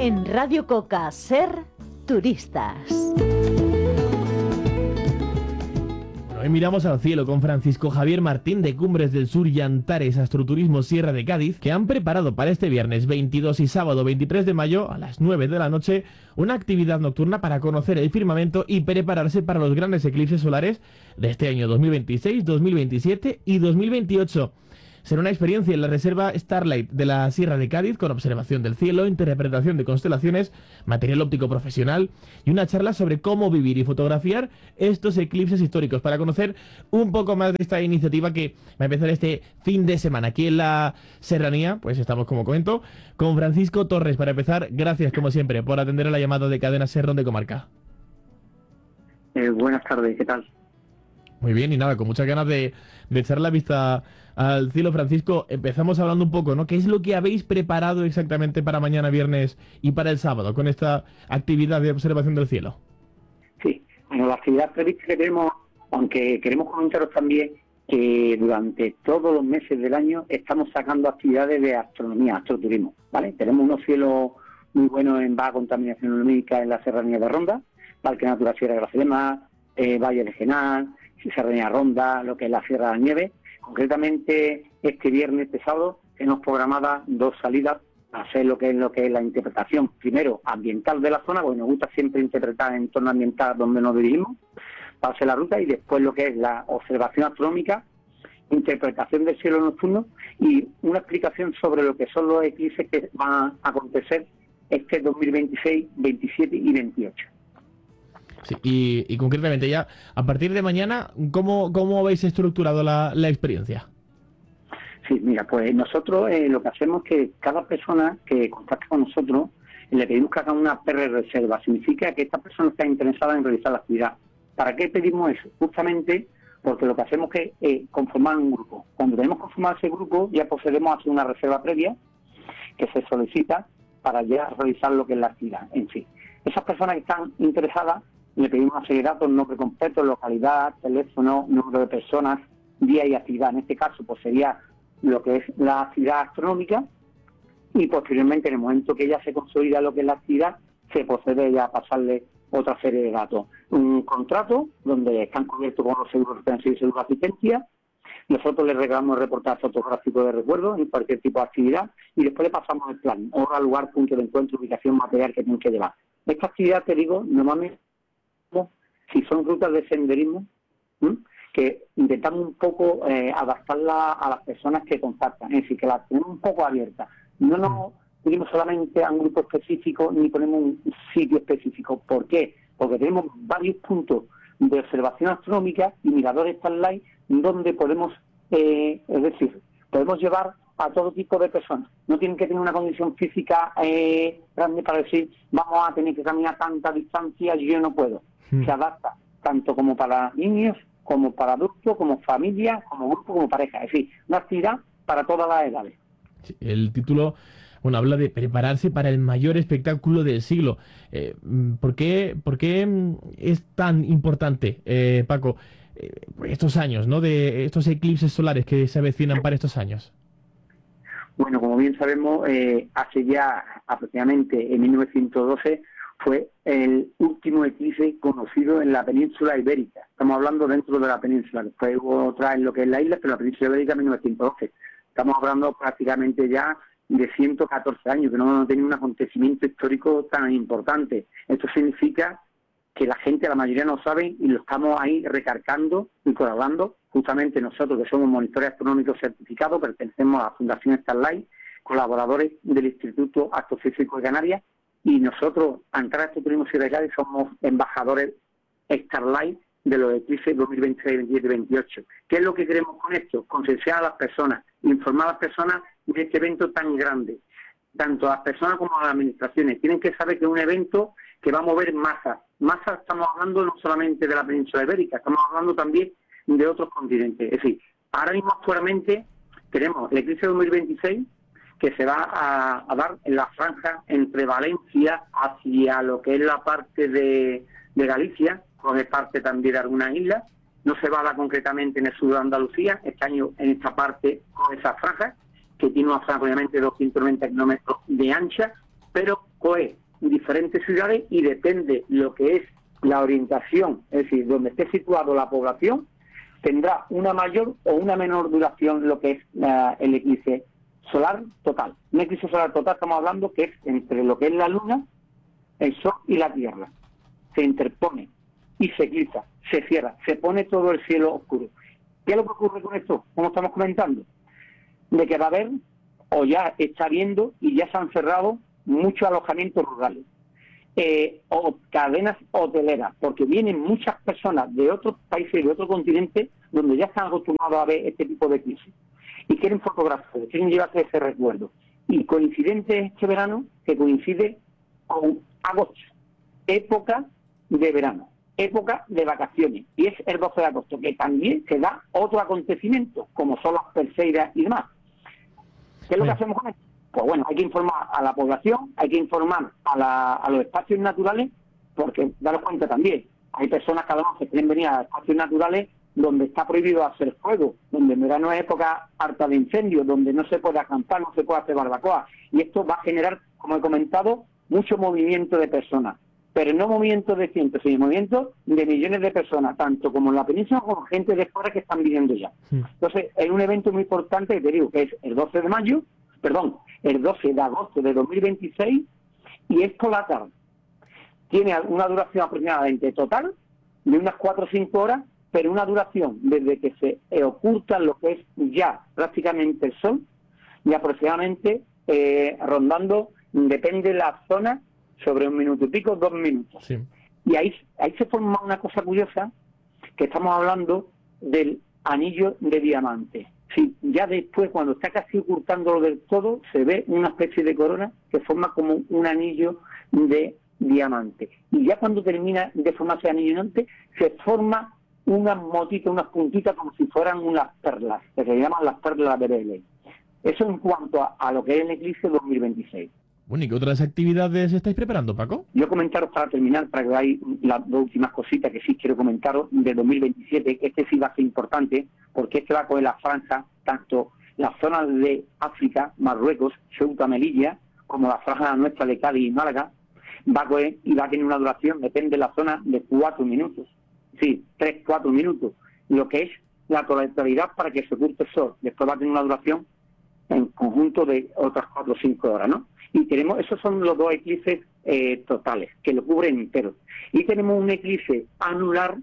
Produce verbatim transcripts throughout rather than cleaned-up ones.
En Radio Coca, Ser Turistas. Hoy miramos al cielo con Francisco Javier Martín de Cumbres del Sur y Antares Astroturismo Sierra de Cádiz, que han preparado para este viernes veintidós y sábado veintitrés de mayo a las nueve de la noche una actividad nocturna para conocer el firmamento y prepararse para los grandes eclipses solares de este año dos mil veintiséis, dos mil veintisiete y dos mil veintiocho. Será una experiencia en la reserva Starlight de la Sierra de Cádiz con observación del cielo, interpretación de constelaciones, material óptico profesional y una charla sobre cómo vivir y fotografiar estos eclipses históricos, para conocer un poco más de esta iniciativa que va a empezar este fin de semana aquí en la Serranía. Pues estamos, como comento, con Francisco Torres. Para empezar, gracias como siempre por atender a la llamada de Cadena Ser de Comarca. Eh, buenas tardes, ¿qué tal? Muy bien, y nada, con muchas ganas de, de echar la vista al cielo. Francisco, empezamos hablando un poco, ¿no? ¿Qué es lo que habéis preparado exactamente para mañana viernes y para el sábado con esta actividad de observación del cielo? Sí, bueno, la actividad prevista que tenemos, aunque queremos comentaros también que durante todos los meses del año estamos sacando actividades de astronomía, astroturismo, ¿vale? Tenemos unos cielos muy buenos en baja contaminación lumínica en la Serranía de Ronda, Parque Natural Sierra de Gracelema, eh, Valle de Genal, Serranía Ronda, lo que es la Sierra de la Nieve. Concretamente, este viernes, este sábado, tenemos programadas dos salidas para hacer lo que es lo que es la interpretación, primero ambiental de la zona, porque nos gusta siempre interpretar en entorno ambiental donde nos dirigimos, para hacer la ruta, y después lo que es la observación astronómica, interpretación del cielo nocturno y una explicación sobre lo que son los eclipses que van a acontecer este dos mil veintiséis, veintisiete y veintiocho. Sí, y, y concretamente ya, a partir de mañana, ¿cómo, cómo habéis estructurado la, la experiencia? Sí, mira, pues nosotros eh, lo que hacemos es que cada persona que contacta con nosotros le pedimos que haga una pre-reserva. Significa que esta persona está interesada en realizar la actividad. ¿Para qué pedimos eso? Justamente porque lo que hacemos es eh, conformar un grupo. Cuando tenemos conformado ese grupo, ya procedemos a hacer una reserva previa que se solicita para ya realizar lo que es la actividad en sí. Esas personas que están interesadas, le pedimos una serie de datos, nombre completo, localidad, teléfono, número de personas, día y actividad. En este caso, pues sería lo que es la actividad astronómica, y posteriormente, en el momento que ya se consolida lo que es la actividad, se procede ya a pasarle otra serie de datos. Un contrato donde están cubiertos con los seguros de y seguros de asistencia. Nosotros le regalamos el reportaje fotográfico de recuerdo en cualquier tipo de actividad, y después le pasamos el plan, hora, lugar, punto de encuentro, ubicación, material que tienen que llevar. Esta actividad, te digo, normalmente, si son rutas de senderismo, ¿sí?, que intentamos un poco eh, adaptarla a las personas que contactan, es decir, que las tenemos un poco abiertas. No nos dirigimos solamente a un grupo específico ni ponemos un sitio específico. ¿Por qué? Porque tenemos varios puntos de observación astronómica y miradores Starlight donde podemos, eh, es decir, podemos llevar a todo tipo de personas. No tienen que tener una condición física eh, grande para decir, vamos a tener que caminar tanta distancia, yo no puedo. Mm. Se adapta tanto como para niños, como para adultos, como familia, como grupo, como pareja. Es decir, una actividad para todas las edades. Sí, el título, bueno, habla de prepararse para el mayor espectáculo del siglo. Eh, ¿por qué, por qué es tan importante, eh, Paco, eh, estos años, ¿no?, de estos eclipses solares que se avecinan para estos años? Bueno, como bien sabemos, eh, hace ya aproximadamente en mil novecientos doce fue el último eclipse conocido en la península ibérica. Estamos hablando dentro de la península. Después hubo otra en lo que es la isla, pero la península ibérica en mil novecientos doce. Estamos hablando prácticamente ya de ciento catorce años, que no hemos tenido un acontecimiento histórico tan importante. Esto significa que la gente, la mayoría no sabe, y lo estamos ahí recargando y colaborando. Justamente nosotros, que somos monitores astronómicos certificados, pertenecemos a la Fundación Starlight, colaboradores del Instituto Astrofísico de Canarias, y nosotros, Antares Astroturismo Sierra de Cádiz, somos embajadores Starlight de los eclipses dos mil veintiséis, veintisiete y veintiocho. ¿Qué es lo que queremos con esto? Concienciar a las personas, informar a las personas de este evento tan grande. Tanto a las personas como a las administraciones. Tienen que saber que es un evento que va a mover masas. Masas, estamos hablando no solamente de la península ibérica, estamos hablando también de otros continentes. Es decir, ahora mismo actualmente tenemos el eclipse dos mil veintiséis, que se va a, a dar en la franja entre Valencia hacia lo que es la parte de, de Galicia, con parte también de algunas islas. No se va a dar concretamente en el sur de Andalucía, este año en esta parte con esa franja, que tiene una franja obviamente de doscientos noventa kilómetros de ancha, pero coge diferentes ciudades y depende lo que es la orientación, es decir, donde esté situado la población, tendrá una mayor o una menor duración lo que es la, el eclipse solar total. Un eclipse solar total estamos hablando que es entre lo que es la luna, el sol y la tierra. Se interpone y se eclipsa, se cierra, se pone todo el cielo oscuro. ¿Qué es lo que ocurre con esto? Como estamos comentando, de que va a haber, o ya está habiendo, y ya se han cerrado muchos alojamientos rurales, eh, o cadenas hoteleras, porque vienen muchas personas de otros países, de otro continente, donde ya están acostumbrados a ver este tipo de eclipses, y quieren fotografiar, quieren llevarse ese recuerdo. Y coincidente este verano, que coincide con agosto, época de verano, época de vacaciones, y es el doce de agosto, que también se da otro acontecimiento, como son las Perseidas y demás. ¿Qué es lo que hacemos con esto? Pues bueno, hay que informar a la población, hay que informar a, la, a los espacios naturales, porque daros cuenta también, hay personas que además que quieren venir a espacios naturales donde está prohibido hacer fuego, donde en verano es época harta de incendios, donde no se puede acampar, no se puede hacer barbacoa, y esto va a generar, como he comentado, mucho movimiento de personas, pero no movimiento de cientos, sino movimiento de millones de personas, tanto como en la península como gente de fuera que están viniendo ya. Sí. Entonces, es un evento muy importante, que te digo, que es el doce de mayo, perdón, el doce de agosto de dos mil veintiséis, y es por la tarde. Tiene una duración aproximadamente total de unas cuatro o cinco horas, pero una duración desde que se oculta lo que es ya prácticamente el sol, y aproximadamente eh, rondando, depende de la zona, sobre un minuto y pico, dos minutos. Sí. Y ahí, ahí se forma una cosa curiosa, que estamos hablando del anillo de diamante. Sí, ya después, cuando está casi ocultándolo del todo, se ve una especie de corona que forma como un anillo de diamante. Y ya cuando termina de formarse el anillo de diamante, se forma unas motitas, unas puntitas como si fueran unas perlas, que se llaman las perlas de Belén. Eso en cuanto a, a lo que es el eclipse dos mil veintiséis. Bueno, ¿y qué otras actividades estáis preparando, Paco? Yo comentaros para terminar, para que veáis las dos últimas cositas que sí quiero comentaros de dos mil veintisiete, que este sí va a ser importante, porque este va a coger la franja, tanto la zona de África, Marruecos, Ceuta, Melilla, como la franja nuestra de Cádiz y Málaga, va a coger y va a tener una duración, depende de la zona, de cuatro minutos. Sí, tres, cuatro minutos. Lo que es la totalidad para que se oculte el sol. Después va a tener una duración en conjunto de otras cuatro o cinco horas, ¿no? Y tenemos, esos son los dos eclipses eh, totales, que lo cubren entero. Y tenemos un eclipse anular,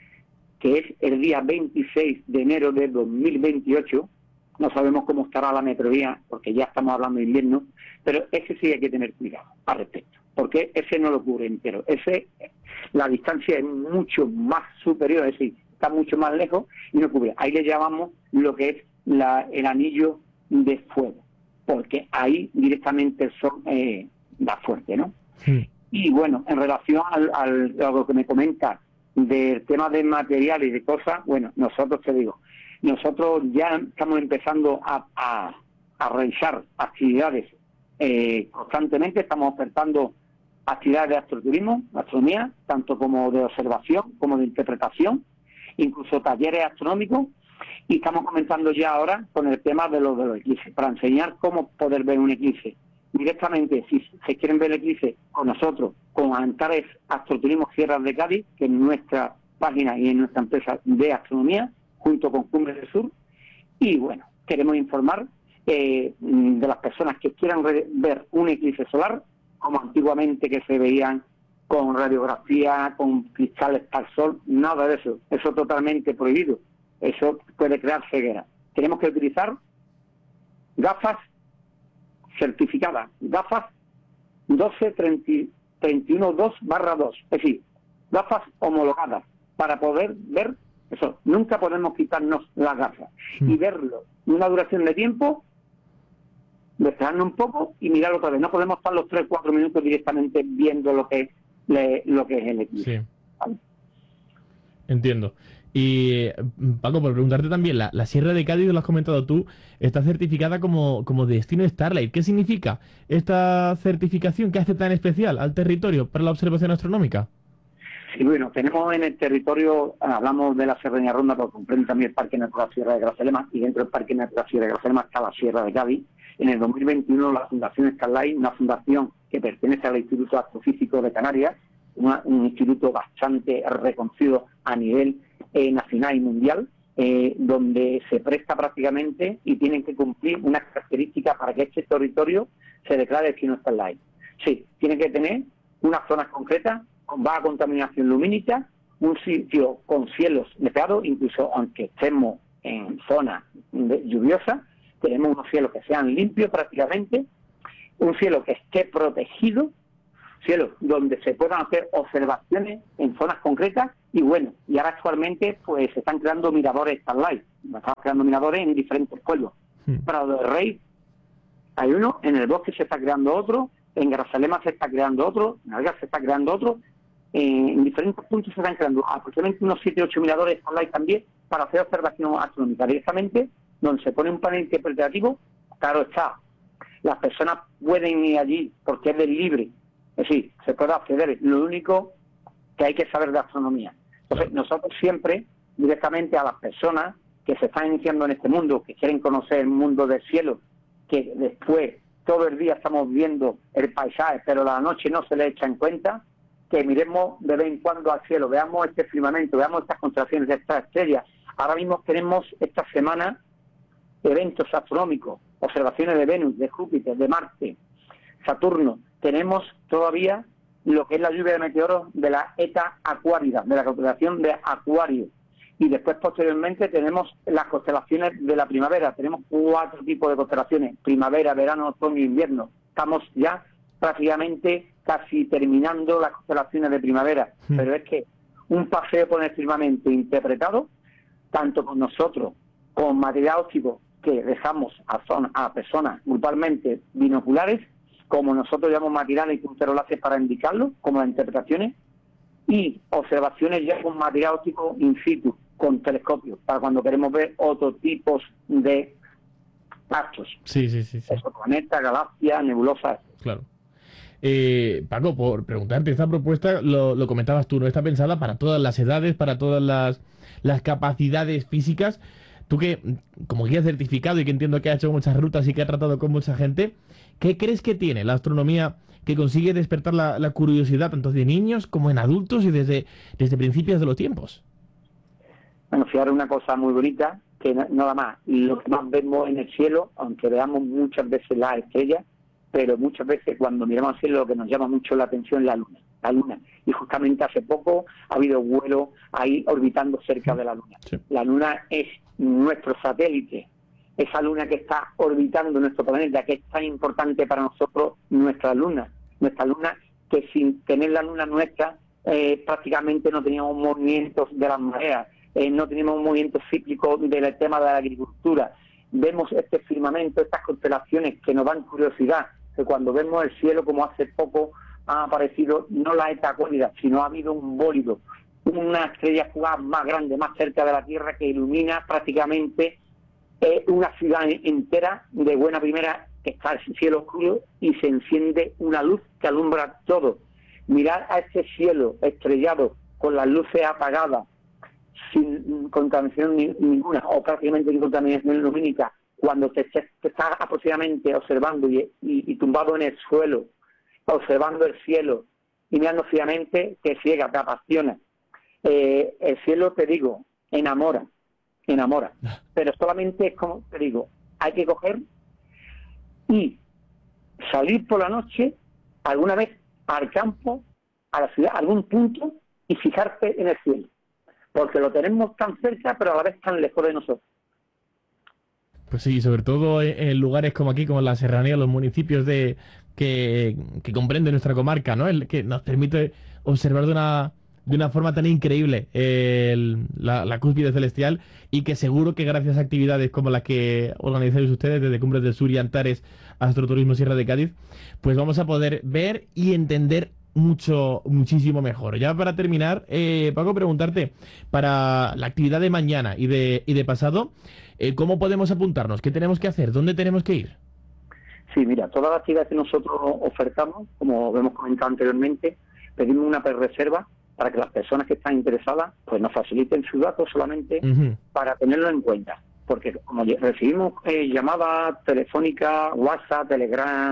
que es el día veintiséis de enero de dos mil veintiocho. No sabemos cómo estará la metrovía, porque ya estamos hablando de invierno, pero ese sí hay que tener cuidado al respecto, porque ese no lo cubre entero. Ese, la distancia es mucho más superior, es decir, está mucho más lejos y no cubre. Ahí le llamamos lo que es la, el anillo de fuego, porque ahí directamente el sol eh, da fuerte, ¿no? Sí. Y bueno, en relación al, al, a lo que me comenta del tema de materiales y de cosas, bueno, nosotros te digo, nosotros ya estamos empezando a, a, a realizar actividades eh, constantemente, estamos ofertando actividades de astroturismo, astronomía, tanto como de observación, como de interpretación, incluso talleres astronómicos, y estamos comenzando ya ahora con el tema de los, de los eclipses, para enseñar cómo poder ver un eclipse directamente. Si se quieren ver el eclipse con nosotros, con Antares Astroturismo Sierras de Cádiz, que es nuestra página y en nuestra empresa de astronomía, junto con Cumbres del Sur. Y bueno, queremos informar eh, de las personas que quieran ver un eclipse solar, como antiguamente que se veían con radiografía, con cristales al sol, nada de eso, eso totalmente prohibido. Eso puede crear ceguera. Tenemos que utilizar gafas certificadas, gafas doce treinta y uno dos barra dos, es decir, gafas homologadas, para poder ver eso. Nunca podemos quitarnos las gafas mm. y verlo una duración de tiempo, despejarnos un poco y mirarlo otra vez. No podemos estar los tres cuatro minutos directamente viendo lo que es, le, lo que es el eclipse. Sí. ¿Vale? Entiendo. Y Paco, por preguntarte también, la, la Sierra de Cádiz, lo has comentado tú, está certificada como, como destino Starlight. ¿Qué significa esta certificación que hace tan especial al territorio para la observación astronómica? Sí, bueno, tenemos en el territorio, hablamos de la Serreña Ronda, pero comprende también el Parque Natural Sierra de Grazalema, y dentro del Parque Natural Sierra de Grazalema está la Sierra de Cádiz. En el dos mil veintiuno la Fundación Starlight, una fundación que pertenece al Instituto Astrofísico de Canarias, una, un instituto bastante reconocido a nivel eh, nacional y mundial, eh, donde se presta prácticamente y tienen que cumplir unas características para que este territorio se declare destino Starlight. Sí, tiene que tener unas zonas concretas con baja contaminación lumínica, un sitio con cielos despejados, incluso aunque estemos en zonas lluviosas, tenemos unos cielos que sean limpios prácticamente, un cielo que esté protegido, cielo donde se puedan hacer observaciones en zonas concretas, y bueno, y ahora actualmente pues se están creando miradores Starlight, están creando miradores en diferentes pueblos. Hmm. Prado del Rey hay uno, en el Bosque se está creando otro, en Grazalema se está creando otro, en Algar se está creando otro, eh, en diferentes puntos se están creando aproximadamente unos siete u ocho miradores Starlight también para hacer observación astronómica directamente, donde se pone un panel interpretativo. Claro está, las personas pueden ir allí porque es del libre, es decir, se puede acceder, lo único que hay que saber de astronomía. Entonces, nosotros siempre, directamente a las personas que se están iniciando en este mundo, que quieren conocer el mundo del cielo, que después todo el día estamos viendo el paisaje, pero la noche no se le echa en cuenta, que miremos de vez en cuando al cielo, veamos este firmamento, veamos estas constelaciones de estas estrellas. Ahora mismo tenemos esta semana eventos astronómicos, observaciones de Venus, de Júpiter, de Marte, Saturno. Tenemos todavía lo que es la lluvia de meteoros de la Eta Aquárida, de la constelación de Acuario. Y después, posteriormente, tenemos las constelaciones de la primavera. Tenemos cuatro tipos de constelaciones: primavera, verano, otoño e invierno. Estamos ya prácticamente casi terminando las constelaciones de primavera. Sí. Pero es que un paseo por el firmamento interpretado, tanto con nosotros, con material óptico que dejamos a, zona, a personas grupalmente binoculares, como nosotros llamamos materiales y punteros láser para indicarlo, como las interpretaciones, y observaciones ya con material óptico in situ, con telescopios, para cuando queremos ver otros tipos de astros. Sí, sí, sí. sí. Planetas, galaxias, nebulosas. Claro. Eh, Paco, por preguntarte, esta propuesta, lo, lo comentabas tú, ¿no? Está pensada para todas las edades, para todas las, las capacidades físicas. Tú que, como guía certificado y que entiendo que ha hecho muchas rutas y que ha tratado con mucha gente, ¿qué crees que tiene la astronomía que consigue despertar la, la curiosidad tanto de niños como en adultos y desde, desde principios de los tiempos? Bueno, fijar una cosa muy bonita, que nada más, lo que más vemos en el cielo, aunque veamos muchas veces las estrellas, pero muchas veces cuando miramos al cielo lo que nos llama mucho la atención es la luna. La luna. Y justamente hace poco ha habido vuelo ahí orbitando cerca de la luna. Sí. La luna es nuestro satélite, esa luna que está orbitando nuestro planeta, que es tan importante para nosotros, nuestra luna. Nuestra luna, que sin tener la luna nuestra, eh, prácticamente no teníamos movimientos de las mareas, eh, no teníamos movimientos cíclicos del tema de la agricultura. Vemos este firmamento, estas constelaciones que nos dan curiosidad, que cuando vemos el cielo, como hace poco ha aparecido, no la Eta Aquárida, sino ha habido un bólido, una estrella fugaz más grande, más cerca de la Tierra, que ilumina prácticamente eh, una ciudad entera de buena primera, que está el cielo oscuro y se enciende una luz que alumbra todo. Mirar a ese cielo estrellado con las luces apagadas, sin contaminación ni, ninguna, o prácticamente sin contaminación lumínica, cuando te, te, te estás aproximadamente observando y, y, y tumbado en el suelo, observando el cielo y mirando fijamente, te ciega, te apasiona. Eh, el cielo, te digo, enamora, enamora. Pero solamente es como, te digo, hay que coger y salir por la noche, alguna vez al campo, a la ciudad, a algún punto, y fijarte en el cielo. Porque lo tenemos tan cerca, pero a la vez tan lejos de nosotros. Pues sí, sobre todo en lugares como aquí, como la Serranía, los municipios de que, que comprende nuestra comarca, ¿no? El que nos permite observar de una de una forma tan increíble el, la, la cúspide celestial, y que seguro que gracias a actividades como las que organizáis ustedes desde Cumbres del Sur y Antares, Astroturismo Sierra de Cádiz, pues vamos a poder ver y entender mucho, muchísimo mejor. Ya para terminar, eh, Paco, preguntarte, para la actividad de mañana y de, y de pasado, eh, ¿cómo podemos apuntarnos? ¿Qué tenemos que hacer? ¿Dónde tenemos que ir? Sí, mira, todas las actividades que nosotros ofertamos, como hemos comentado anteriormente, pedimos una pre-reserva para que las personas que están interesadas pues nos faciliten sus datos solamente uh-huh. para tenerlo en cuenta. Porque como recibimos eh, llamadas telefónicas, WhatsApp, Telegram,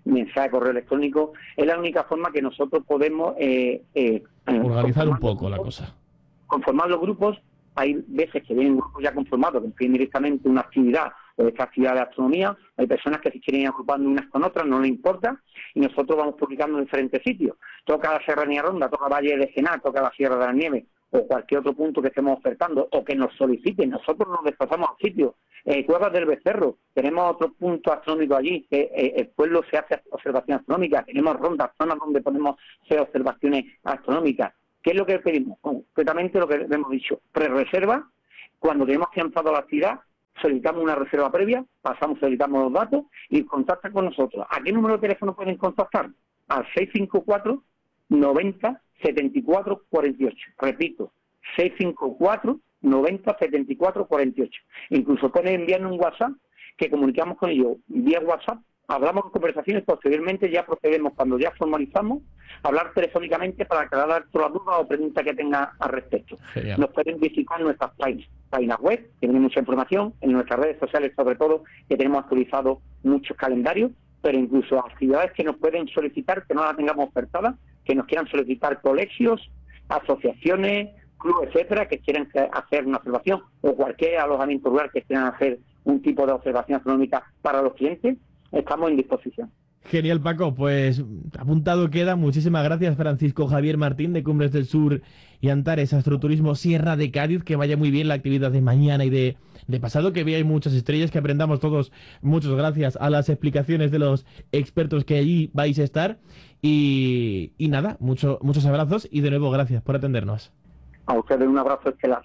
mensaje, correo electrónico. Es la única forma que nosotros podemos eh, eh, organizar un poco la cosa. Conformar los grupos. Hay veces que vienen grupos ya conformados que piden directamente una actividad o esta actividad de astronomía. Hay personas que se quieren ir agrupando unas con otras, no les importa, y nosotros vamos publicando en diferentes sitios. Toca la Serranía Ronda, toca Valle de Gená, toca la Sierra de la Nieve, o cualquier otro punto que estemos ofertando, o que nos soliciten. Nosotros nos desplazamos al sitio. Eh, Cuevas del Becerro, tenemos otro punto astronómico allí, que eh, el pueblo se hace observación astronómica, tenemos rondas, zonas donde podemos hacer observaciones astronómicas. ¿Qué es lo que pedimos? Concretamente lo que hemos dicho, pre-reserva. Cuando tenemos que entrar a la actividad, solicitamos una reserva previa, pasamos, solicitamos los datos y contactan con nosotros. ¿A qué número de teléfono pueden contactar? Al seis cinco cuatro, noventa, setenta y cuatro, cuarenta y ocho. Repito, seis cinco cuatro, noventa, setenta y cuatro, cuarenta y ocho. Incluso pueden enviarnos un WhatsApp que comunicamos con ellos vía WhatsApp. Hablamos en conversaciones, posteriormente ya procedemos, cuando ya formalizamos, a hablar telefónicamente para aclarar todas las dudas o preguntas que tenga al respecto. Genial. Nos pueden visitar en nuestras páginas, páginas web, que tienen mucha información, en nuestras redes sociales sobre todo, que tenemos actualizados muchos calendarios, pero incluso actividades que nos pueden solicitar, que no las tengamos ofertadas, que nos quieran solicitar colegios, asociaciones, clubes, etcétera, que quieran hacer una observación, o cualquier alojamiento rural que quieran hacer un tipo de observación astronómica para los clientes. Estamos en disposición. Genial, Paco, pues apuntado queda. Muchísimas gracias, Francisco Javier Martín, de Cumbres del Sur y Antares Astroturismo Sierra de Cádiz. Que vaya muy bien la actividad de mañana y de, de pasado, que veáis muchas estrellas, que aprendamos todos. Muchas gracias a las explicaciones de los expertos que allí vais a estar. Y, y nada, mucho, muchos abrazos y de nuevo gracias por atendernos. A ustedes un abrazo estelar.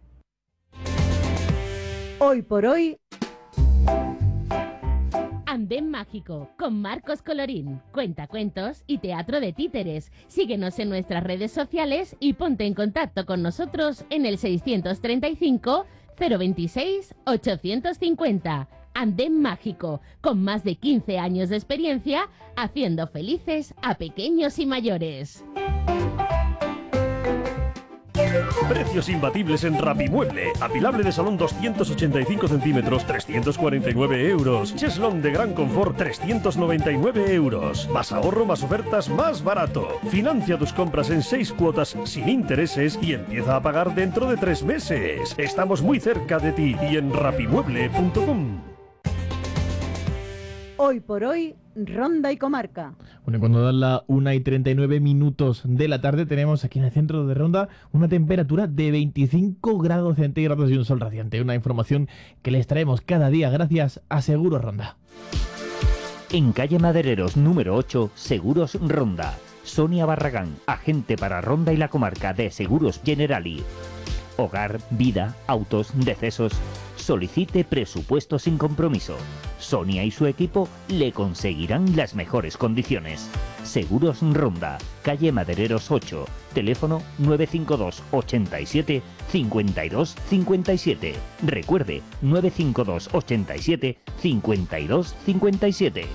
Hoy por hoy... Andén Mágico, con Marcos Colorín, cuentacuentos y teatro de títeres. Síguenos en nuestras redes sociales y ponte en contacto con nosotros en el seiscientos treinta y cinco, cero veintiséis, ochocientos cincuenta. Andén Mágico, con más de quince años de experiencia, haciendo felices a pequeños y mayores. Precios imbatibles en Rapimueble. Apilable de salón doscientos ochenta y cinco centímetros, trescientos cuarenta y nueve euros. Cheslón de gran confort, trescientos noventa y nueve euros. Más ahorro, más ofertas, más barato. Financia tus compras en seis cuotas sin intereses y empieza a pagar dentro de tres meses. Estamos muy cerca de ti y en rapimueble punto com. Hoy por hoy, Ronda y Comarca. Bueno, cuando dan la una y treinta y nueve minutos de la tarde, tenemos aquí en el centro de Ronda una temperatura de veinticinco grados centígrados y un sol radiante. Una información que les traemos cada día gracias a Seguros Ronda. En calle Madereros número ocho, Seguros Ronda. Sonia Barragán, agente para Ronda y la Comarca de Seguros Generali. Hogar, vida, autos, decesos. Solicite presupuesto sin compromiso. Sonia y su equipo le conseguirán las mejores condiciones. Seguros Ronda, calle Madereros ocho, teléfono nueve cinco dos, ochenta y siete, cincuenta y dos cincuenta y siete. Recuerde, nueve cinco dos, ochenta y siete, cincuenta y dos cincuenta y siete.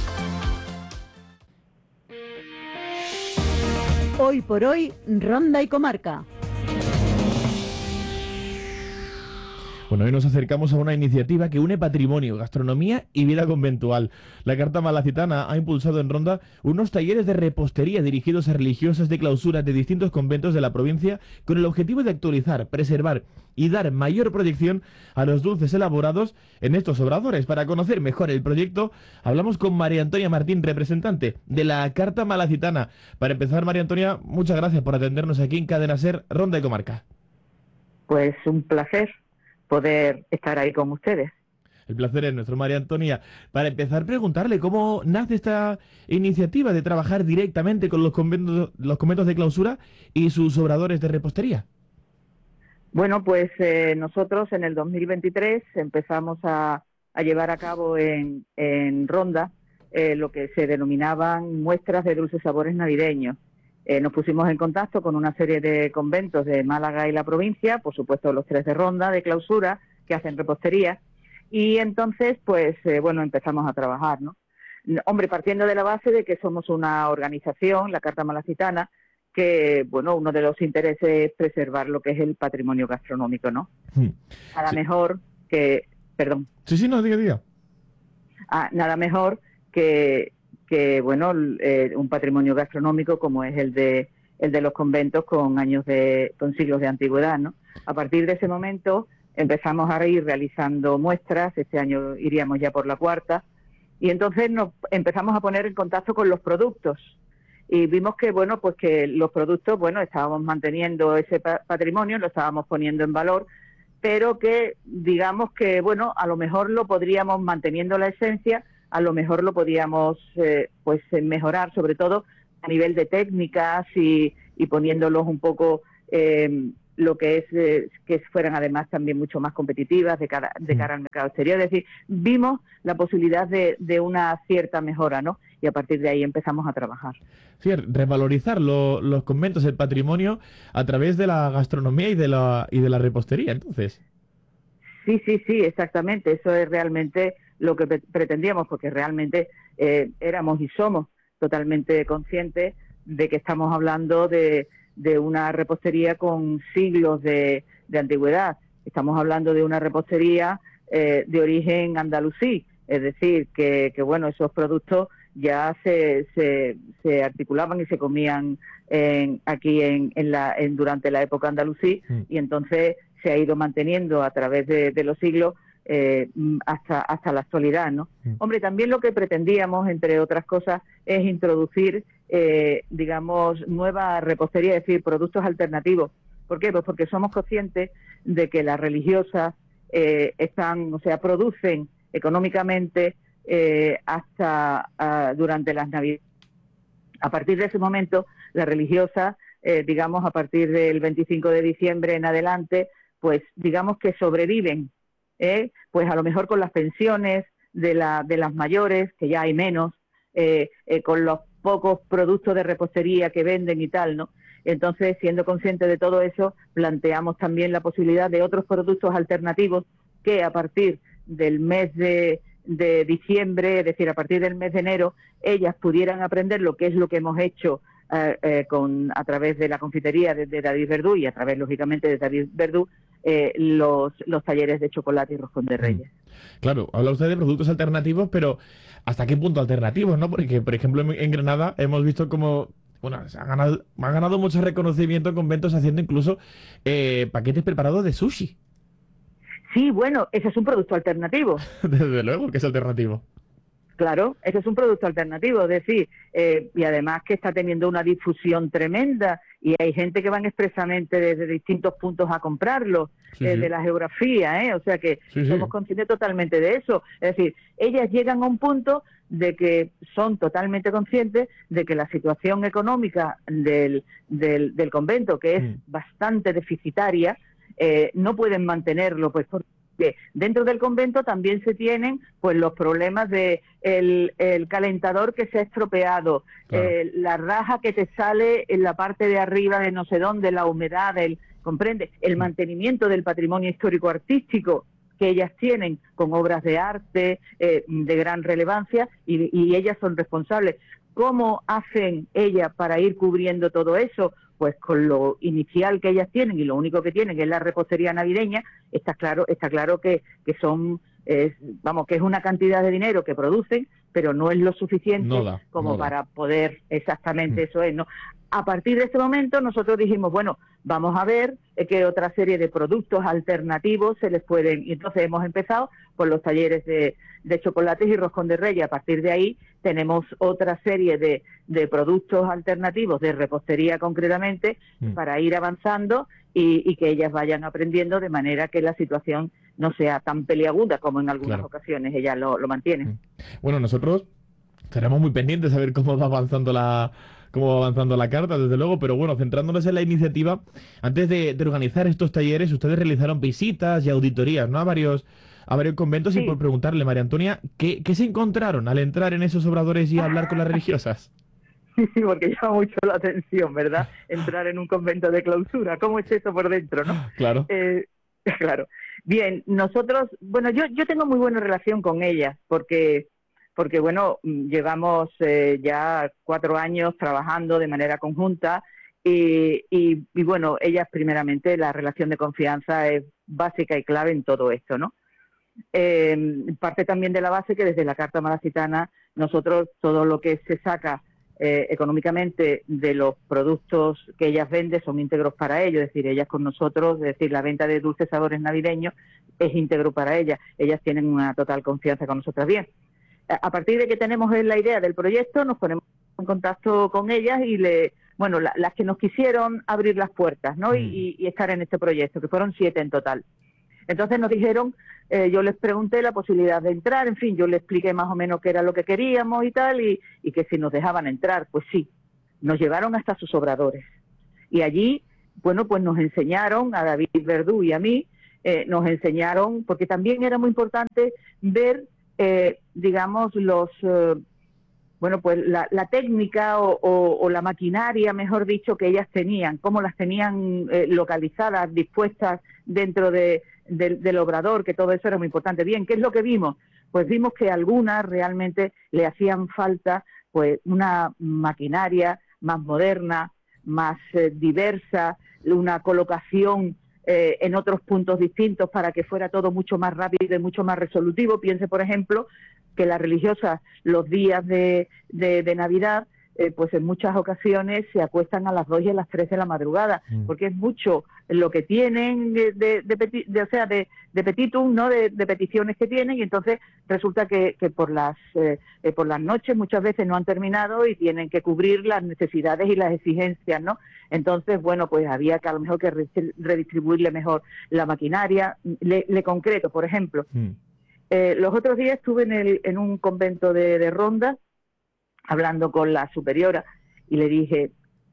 Hoy por hoy, Ronda y Comarca. Bueno, hoy nos acercamos a una iniciativa que une patrimonio, gastronomía y vida conventual. La Carta Malacitana ha impulsado en Ronda unos talleres de repostería dirigidos a religiosas de clausura de distintos conventos de la provincia con el objetivo de actualizar, preservar y dar mayor proyección a los dulces elaborados en estos obradores. Para conocer mejor el proyecto, hablamos con María Antonia Martín, representante de la Carta Malacitana. Para empezar, María Antonia, muchas gracias por atendernos aquí en Cadena Ser, Ronda y Comarca. Pues un placer poder estar ahí con ustedes. El placer es nuestro, María Antonia. Para empezar, preguntarle cómo nace esta iniciativa de trabajar directamente con los conventos, los conventos de clausura y sus obradores de repostería. Bueno, pues eh, nosotros en el dos mil veintitrés empezamos a, a llevar a cabo en, en Ronda eh, lo que se denominaban muestras de dulces sabores navideños. Eh, nos pusimos en contacto con una serie de conventos de Málaga y la provincia, por supuesto los tres de Ronda, de clausura, que hacen repostería, y entonces, pues, eh, bueno, empezamos a trabajar, ¿no? Hombre, partiendo de la base de que somos una organización, la Carta Malacitana, que, bueno, uno de los intereses es preservar lo que es el patrimonio gastronómico, ¿no? Hmm. Nada Sí. mejor que... Perdón. Sí, sí, no, diga, diga. Ah, nada mejor que que bueno, eh, un patrimonio gastronómico como es el de el de los conventos con años de con siglos de antigüedad, ¿no? A partir de ese momento empezamos a ir realizando muestras. Este año iríamos ya por la cuarta, y entonces nos empezamos a poner en contacto con los productos y vimos que bueno, pues que los productos, bueno, estábamos manteniendo ese pa patrimonio, lo estábamos poniendo en valor, pero que digamos que bueno, a lo mejor lo podríamos, manteniendo la esencia, a lo mejor lo podíamos eh, pues mejorar, sobre todo a nivel de técnicas y, y poniéndolos un poco eh, lo que es eh, que fueran además también mucho más competitivas de cara, de cara al mercado exterior. Es decir, vimos la posibilidad de, de una cierta mejora, ¿no? Y a partir de ahí empezamos a trabajar. Sí, revalorizar lo, los conventos, el patrimonio, a través de la gastronomía y de la, y de la repostería, entonces. Sí, sí, sí, exactamente. Eso es realmente lo que pretendíamos, porque realmente eh, éramos y somos totalmente conscientes de que estamos hablando de, de una repostería con siglos de, de antigüedad. Estamos hablando de una repostería eh, de origen andalusí, es decir, que, que bueno, esos productos ya se, se, se articulaban y se comían en, aquí en, en la, en, durante la época andalusí, mm. y entonces se ha ido manteniendo a través de, de los siglos Eh, hasta hasta la actualidad, ¿no? Mm. Hombre, también lo que pretendíamos, entre otras cosas, es introducir, eh, digamos, nueva repostería, es decir, productos alternativos. ¿Por qué? Pues porque somos conscientes de que las religiosas eh, están, o sea, producen económicamente eh, hasta uh, durante las Navidades. A partir de ese momento, las religiosas, eh, digamos, a partir del veinticinco de diciembre en adelante, pues digamos que sobreviven, eh, pues a lo mejor con las pensiones de, la, de las mayores, que ya hay menos, eh, eh, con los pocos productos de repostería que venden y tal, ¿no? Entonces, siendo conscientes de todo eso, planteamos también la posibilidad de otros productos alternativos que a partir del mes de, de diciembre, es decir, a partir del mes de enero, ellas pudieran aprender lo que es lo que hemos hecho eh, eh, con, a través de la confitería de, de David Verdú y a través, lógicamente, de David Verdú, eh, los, los talleres de chocolate y roscón de Reyes. Claro, habla usted de productos alternativos, pero ¿hasta qué punto alternativos, no? Porque, por ejemplo, en Granada hemos visto como... Bueno, se ha ganado, ha ganado mucho reconocimiento en conventos haciendo incluso eh, paquetes preparados de sushi. Sí, bueno, ese es un producto alternativo. Desde luego que es alternativo. Claro, ese es un producto alternativo, es decir, eh, y además que está teniendo una difusión tremenda y hay gente que van expresamente desde distintos puntos a comprarlo, sí, eh, sí. de la geografía, ¿eh? O sea que sí, somos sí. conscientes totalmente de eso. Es decir, ellas llegan a un punto de que son totalmente conscientes de que la situación económica del, del, del convento, que es mm. bastante deficitaria, eh, no pueden mantenerlo, pues porque dentro del convento también se tienen pues los problemas de el, el calentador que se ha estropeado, claro. eh, la raja que te sale en la parte de arriba de no sé dónde, la humedad, el, comprende, el mantenimiento del patrimonio histórico artístico que ellas tienen con obras de arte eh, de gran relevancia y, y ellas son responsables. ¿Cómo hacen ellas para ir cubriendo todo eso? Pues con lo inicial que ellas tienen y lo único que tienen es la repostería navideña. Está claro, está claro que, que son, eh, vamos, que es una cantidad de dinero que producen, pero no es lo suficiente no da, como no para poder, exactamente, mm. eso es, ¿no? A partir de este momento nosotros dijimos, bueno, vamos a ver eh, qué otra serie de productos alternativos se les pueden, y entonces hemos empezado con los talleres de, de chocolates y roscón de Reyes. A partir de ahí tenemos otra serie de, de productos alternativos de repostería concretamente mm. para ir avanzando y, y que ellas vayan aprendiendo de manera que la situación no sea tan peliaguda como en algunas claro. ocasiones ellas lo, lo mantienen. Mm. Bueno, nosotros estaremos muy pendientes a ver cómo va avanzando la... cómo va avanzando la carta, desde luego, pero bueno, centrándonos en la iniciativa, antes de, de organizar estos talleres, ustedes realizaron visitas y auditorías, ¿no? A varios, a varios conventos sí. Y por preguntarle, María Antonia, ¿qué, ¿qué se encontraron al entrar en esos obradores y hablar con las religiosas? Sí, sí, porque llama mucho la atención, ¿verdad? Entrar en un convento de clausura, ¿cómo es eso por dentro, no? Claro. Eh, claro. Bien, nosotros, bueno, yo, yo tengo muy buena relación con ellas, porque... porque, bueno, llevamos eh, ya cuatro años trabajando de manera conjunta y, y, y, bueno, ellas primeramente, la relación de confianza es básica y clave en todo esto, ¿no? Eh, parte también de la base que desde la Carta Malacitana nosotros todo lo que se saca eh, económicamente de los productos que ellas venden son íntegros para ellos, es decir, ellas con nosotros, es decir, la venta de dulces sabores navideños es íntegro para ellas, ellas tienen una total confianza con nosotras. Bien, a partir de que tenemos la idea del proyecto, nos ponemos en contacto con ellas y le, bueno, la, las que nos quisieron abrir las puertas, ¿no? Mm. Y, y estar en este proyecto, que fueron siete en total. Entonces nos dijeron, eh, yo les pregunté la posibilidad de entrar, en fin, yo les expliqué más o menos qué era lo que queríamos y tal, y, y que si nos dejaban entrar, pues sí, nos llevaron hasta sus obradores. Y allí, bueno, pues nos enseñaron, a David Verdú y a mí, eh, nos enseñaron, porque también era muy importante ver, eh, digamos, los... Eh, bueno, pues la, la técnica o, o, o la maquinaria, mejor dicho, que ellas tenían, cómo las tenían eh, localizadas, dispuestas dentro de, de, del obrador, que todo eso era muy importante. Bien, ¿qué es lo que vimos? Pues vimos que algunas realmente le hacían falta pues una maquinaria más moderna, más eh, diversa, una colocación eh, en otros puntos distintos para que fuera todo mucho más rápido y mucho más resolutivo. Piense, por ejemplo, que las religiosas los días de, de, de Navidad, eh, pues en muchas ocasiones se acuestan a las dos y a las tres de la madrugada, mm. porque es mucho lo que tienen de, de, de, peti, de o sea, de, de petitum, ¿no? De, de peticiones que tienen, y entonces resulta que, que por las eh, eh, por las noches muchas veces no han terminado y tienen que cubrir las necesidades y las exigencias, ¿no? Entonces, bueno, pues había que a lo mejor que redistribuirle mejor la maquinaria. Le, le concreto, por ejemplo, mm. Eh, los otros días estuve en, el, en un convento de, de Ronda hablando con la superiora y le dije,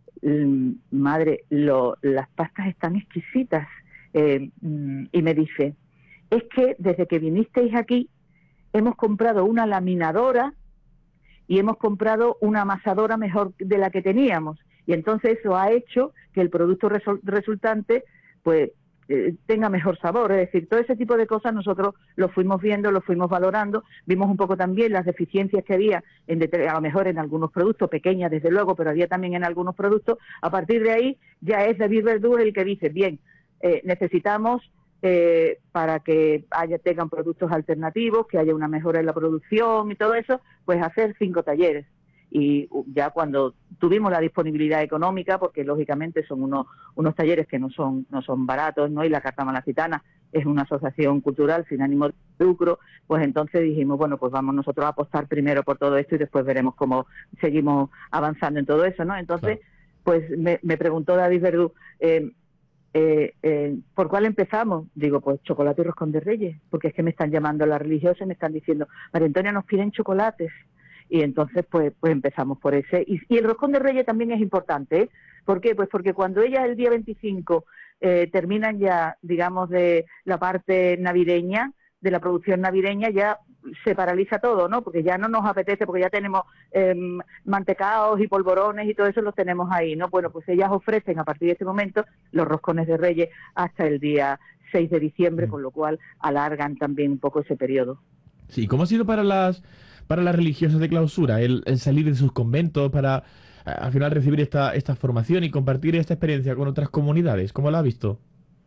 madre, lo, las pastas están exquisitas. Eh, y me dice, es que desde que vinisteis aquí hemos comprado una laminadora y hemos comprado una amasadora mejor de la que teníamos. Y entonces eso ha hecho que el producto resol- resultante, pues, Eh, tenga mejor sabor, es decir, todo ese tipo de cosas nosotros lo fuimos viendo, lo fuimos valorando, vimos un poco también las deficiencias que había, en a lo mejor en algunos productos, pequeñas desde luego, pero había también en algunos productos. A partir de ahí ya es David Verdú el que dice, bien, eh, necesitamos eh, para que haya tengan productos alternativos, que haya una mejora en la producción y todo eso, pues hacer cinco talleres. Y ya cuando tuvimos la disponibilidad económica, porque lógicamente son unos unos talleres que no son no son baratos, ¿no? Y la Carta Malacitana es una asociación cultural sin ánimo de lucro, pues entonces dijimos, bueno, pues vamos nosotros a apostar primero por todo esto y después veremos cómo seguimos avanzando en todo eso, ¿no? Entonces, claro. pues me, me preguntó David Verdú, eh, eh, eh, ¿por cuál empezamos? Digo, pues chocolate y roscón de Reyes, porque es que me están llamando las religiosas y me están diciendo, María Antonia, nos piden chocolates. Y entonces pues pues empezamos por ese. Y, y el roscón de Reyes también es importante, ¿eh? ¿Por qué? Pues porque cuando ellas el día veinticinco eh, terminan ya, digamos, de la parte navideña, de la producción navideña, ya se paraliza todo, ¿no? Porque ya no nos apetece, porque ya tenemos eh, mantecaos y polvorones y todo eso los tenemos ahí, ¿no? Bueno, pues ellas ofrecen a partir de este momento los roscones de Reyes hasta el día seis de diciembre, mm. con lo cual alargan también un poco ese periodo. Sí, ¿cómo ha sido para las para las religiosas de clausura el, el salir de sus conventos para al final recibir esta esta formación y compartir esta experiencia con otras comunidades? ¿Cómo la ha visto?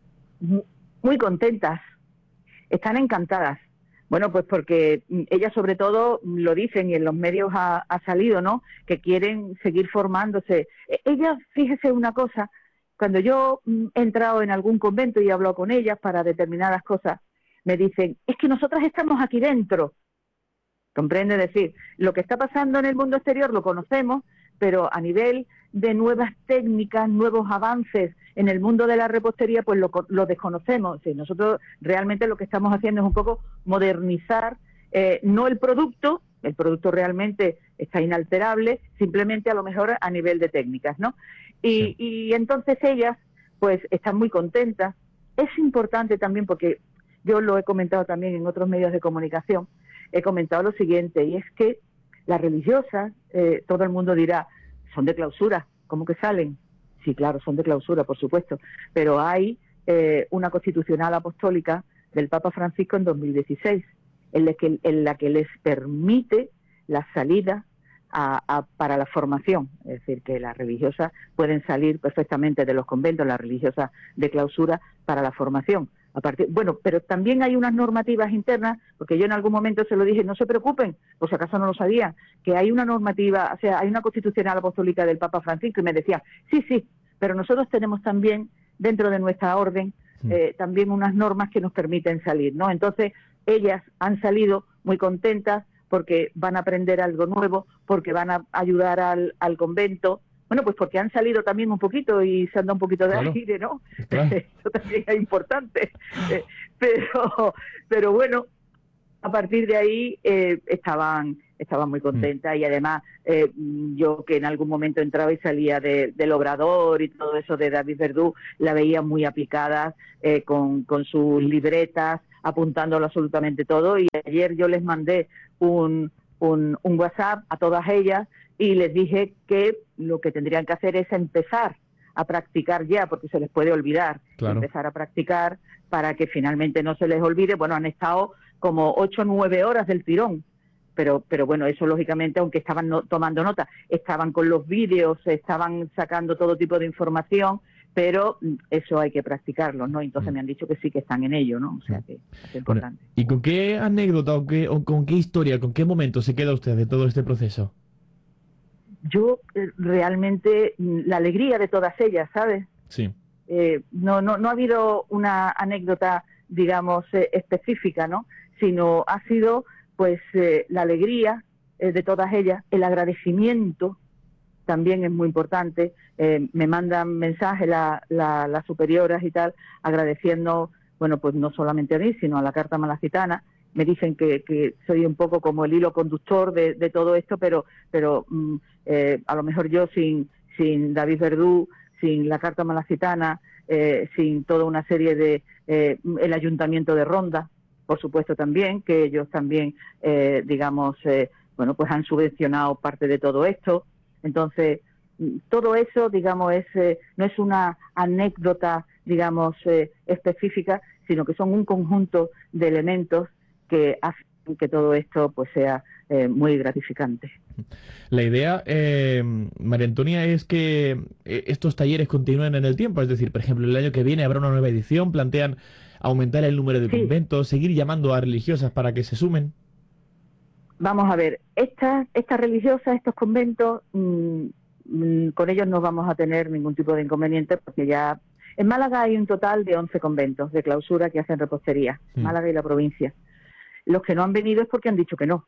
Muy contentas, están encantadas. Bueno, pues porque ellas sobre todo lo dicen y en los medios ha, ha salido, ¿no? Que quieren seguir formándose. Ellas, fíjese una cosa, cuando yo he entrado en algún convento y he hablado con ellas para determinadas cosas, me dicen, es que nosotras estamos aquí dentro. ¿Comprende? Es decir, lo que está pasando en el mundo exterior lo conocemos, pero a nivel de nuevas técnicas, nuevos avances en el mundo de la repostería, pues lo, lo desconocemos. Sí, nosotros realmente lo que estamos haciendo es un poco modernizar, eh, no el producto, el producto realmente está inalterable, simplemente a lo mejor a nivel de técnicas, ¿no? Y, sí. y entonces ellas, pues, están muy contentas. Es importante también porque yo lo he comentado también en otros medios de comunicación, he comentado lo siguiente, y es que las religiosas, eh, todo el mundo dirá, son de clausura, ¿cómo que salen? Sí, claro, son de clausura, por supuesto, pero hay eh, una constitucional apostólica del Papa Francisco en dos mil dieciséis, en la que, en la que les permite la salida a, a, para la formación, es decir, que las religiosas pueden salir perfectamente de los conventos, las religiosas de clausura, para la formación. A partir, bueno, pero también hay unas normativas internas, porque yo en algún momento se lo dije, no se preocupen, por si acaso no lo sabían, que hay una normativa, o sea, hay una constitucional apostólica del Papa Francisco, y me decía, sí, sí, pero nosotros tenemos también, dentro de nuestra orden, eh, también unas normas que nos permiten salir, ¿no? Entonces, ellas han salido muy contentas porque van a aprender algo nuevo, porque van a ayudar al, al convento. Bueno, pues porque han salido también un poquito y se han dado un poquito de Claro. aire, ¿no? Claro. Eso también es importante. Eh, pero, pero bueno, a partir de ahí eh, estaban estaban muy contentas y además eh, yo que en algún momento entraba y salía de, del Obrador y todo eso de David Verdú, la veía muy aplicada eh, con, con sus libretas, apuntándolo absolutamente todo, y ayer yo les mandé un, un, un WhatsApp a todas ellas y les dije que lo que tendrían que hacer es empezar a practicar ya, porque se les puede olvidar, Claro. empezar a practicar para que finalmente no se les olvide. Bueno, han estado como ocho o nueve horas del tirón, pero pero bueno, eso lógicamente, aunque estaban no, tomando nota, estaban con los vídeos, estaban sacando todo tipo de información, pero eso hay que practicarlo, ¿no? Entonces me han dicho que sí, que están en ello, ¿no? O sea que es importante. Bueno, ¿y con qué anécdota o, qué, o con qué historia, con qué momento se queda usted de todo este proceso? Yo eh, realmente mm, la alegría de todas ellas, ¿sabes? Sí. Eh, no, no, no ha habido una anécdota, digamos, eh, específica, ¿no? Sino ha sido, pues, eh, la alegría eh, de todas ellas, el agradecimiento también es muy importante. Eh, me mandan mensajes la, la, las superioras y tal, agradeciendo, bueno, pues no solamente a mí, sino a la Carta Malacitana. Me dicen que, que soy un poco como el hilo conductor de, de todo esto, pero, pero mm, eh, a lo mejor yo sin, sin David Verdú, sin la Carta Malacitana, eh, sin toda una serie de... Eh, el Ayuntamiento de Ronda, por supuesto también, que ellos también, eh, digamos, eh, bueno, pues han subvencionado parte de todo esto. Entonces, todo eso, digamos, es eh, no es una anécdota, digamos, eh, específica, sino que son un conjunto de elementos que hacen que todo esto pues sea eh, muy gratificante. La idea, eh, María Antonia, es que eh, estos talleres continúen en el tiempo. Es decir, por ejemplo, el año que viene habrá una nueva edición, plantean aumentar el número de Sí. conventos, seguir llamando a religiosas para que se sumen. Vamos a ver, estas estas religiosas, estos conventos, mmm, mmm, con ellos no vamos a tener ningún tipo de inconveniente, porque ya en Málaga hay un total de once conventos de clausura que hacen repostería, Mm. Málaga y la provincia. Los que no han venido es porque han dicho que no.